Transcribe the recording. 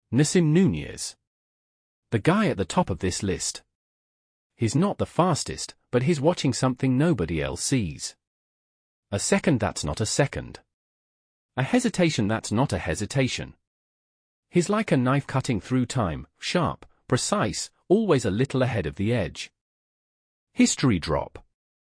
Nassim Nunez. The guy at the top of this list. He's not the fastest, but he's watching something nobody else sees. A second that's not a second. A hesitation that's not a hesitation. He's like a knife cutting through time, sharp, precise, always a little ahead of the edge. History drop.